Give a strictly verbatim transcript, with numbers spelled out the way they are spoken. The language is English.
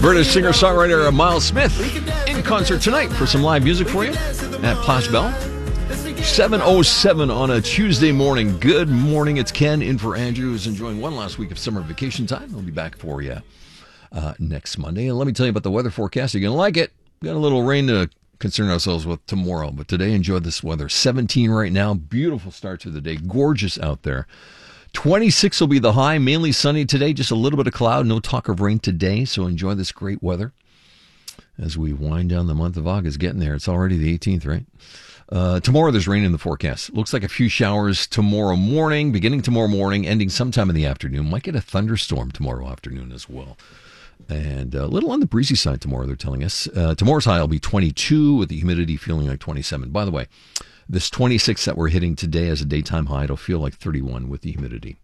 British singer-songwriter Miles Smith in concert tonight for some live music for you at Place Bell. seven oh seven on a Tuesday morning. Good morning. It's Ken in for Andrew, who's enjoying one last week of summer vacation time. We'll be back for you uh, next Monday. And let me tell you about the weather forecast. You're going to like it. Got a little rain to concern ourselves with tomorrow, but today enjoy this weather. seventeen right now. Beautiful start to the day. Gorgeous out there. twenty-six will be the high, mainly sunny today, just a little bit of cloud, no talk of rain today, so enjoy this great weather as we wind down the month of August. Getting there. It's already the eighteenth, right? Uh, tomorrow there's rain in the forecast. Looks like a few showers tomorrow morning, beginning tomorrow morning, ending sometime in the afternoon. Might get a thunderstorm tomorrow afternoon as well. And a little on the breezy side tomorrow, they're telling us. Uh, tomorrow's high will be twenty-two with the humidity feeling like twenty-seven. By the way, this twenty-six that we're hitting today as a daytime high, it'll feel like thirty-one with the humidity.